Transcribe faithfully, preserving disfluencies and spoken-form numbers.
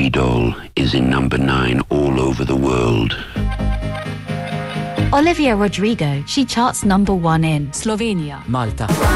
Baby Doll is in number nine all over the world. Olivia Rodrigo, she charts number one in Slovenia, Malta,